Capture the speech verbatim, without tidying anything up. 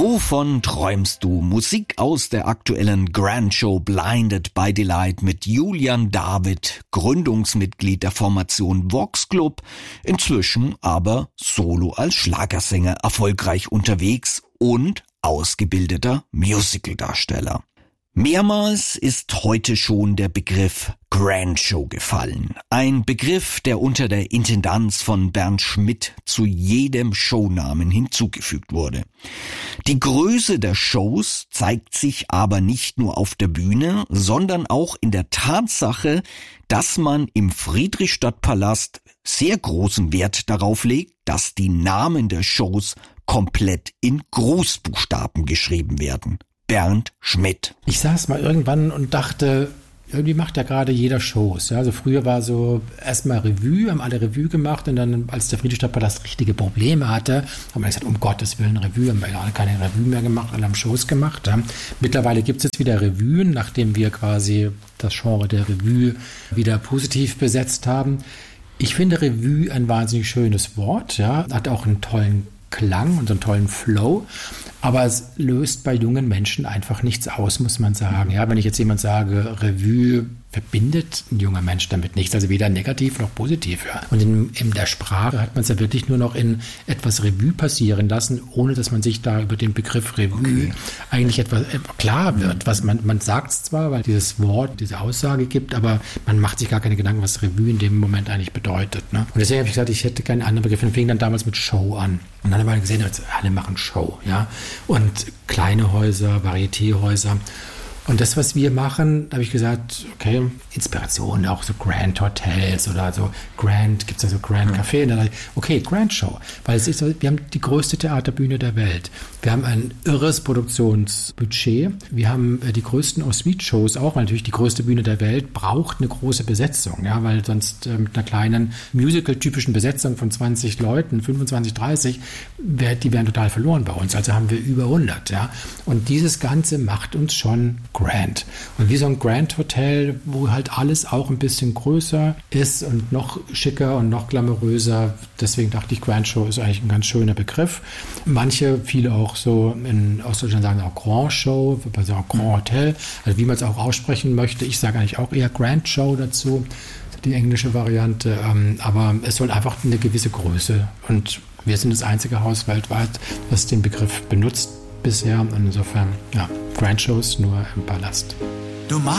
Wovon träumst du? Musik aus der aktuellen Grand Show Blinded by Delight mit Julian David, Gründungsmitglied der Formation Vox Club, inzwischen aber solo als Schlagersänger erfolgreich unterwegs und ausgebildeter Musicaldarsteller. Mehrmals ist heute schon der Begriff Grand Show gefallen. Ein Begriff, der unter der Intendanz von Bernd Schmidt zu jedem Shownamen hinzugefügt wurde. Die Größe der Shows zeigt sich aber nicht nur auf der Bühne, sondern auch in der Tatsache, dass man im Friedrichstadtpalast sehr großen Wert darauf legt, dass die Namen der Shows komplett in Großbuchstaben geschrieben werden. Bernd Schmidt. Ich saß mal irgendwann und dachte, irgendwie macht ja gerade jeder Shows. Ja? Also früher war so erstmal Revue, haben alle Revue gemacht und dann, als der Friedrichstadtpalast richtige Probleme hatte, haben wir gesagt, um Gottes Willen Revue, haben wir alle keine Revue mehr gemacht, alle haben Shows gemacht. Ja? Mittlerweile gibt es jetzt wieder Revuen, nachdem wir quasi das Genre der Revue wieder positiv besetzt haben. Ich finde Revue ein wahnsinnig schönes Wort, ja? Hat auch einen tollen Klang und so einen tollen Flow, aber es löst bei jungen Menschen einfach nichts aus, muss man sagen. Ja, wenn ich jetzt jemand sage, Revue, verbindet ein junger Mensch damit nichts, also weder negativ noch positiv. Ja. Und in, in der Sprache hat man es ja wirklich nur noch in etwas Revue passieren lassen, ohne dass man sich da über den Begriff Revue okay. eigentlich etwas äh, klar wird. Was man, man sagt es zwar, weil dieses Wort diese Aussage gibt, aber man macht sich gar keine Gedanken, was Revue in dem Moment eigentlich bedeutet. Ne? Und deswegen habe ich gesagt, ich hätte keinen anderen Begriff und fing dann damals mit Show an. Und dann haben wir gesehen, alle machen Show. Ja? Und kleine Häuser, Varietéhäuser. Und das, was wir machen, da habe ich gesagt, okay, Inspiration, auch so Grand Hotels oder so Grand, gibt es ja so Grand Café. Und dann dachte ich, okay, Grand Show, weil es ist so, wir haben die größte Theaterbühne der Welt. Wir haben ein irres Produktionsbudget. Wir haben die größten En-Suite-Shows auch, weil natürlich die größte Bühne der Welt braucht eine große Besetzung, ja, weil sonst äh, mit einer kleinen Musical-typischen Besetzung von zwanzig Leuten, fünfundzwanzig, dreißig, wär, die wären total verloren bei uns. Also haben wir über hundert, ja. Und dieses Ganze macht uns schon Grand. Und wie so ein Grand Hotel, wo halt alles auch ein bisschen größer ist und noch schicker und noch glamouröser. Deswegen dachte ich, Grand Show ist eigentlich ein ganz schöner Begriff. Manche, viele auch so in Ostdeutschland sagen auch Grand Show, also auch Grand Hotel, also wie man es auch aussprechen möchte. Ich sage eigentlich auch eher Grand Show dazu, die englische Variante. Aber es soll einfach eine gewisse Größe. Und wir sind das einzige Haus weltweit, das den Begriff benutzt bisher. Und insofern, ja, Grand Shows nur im Palast. Du machst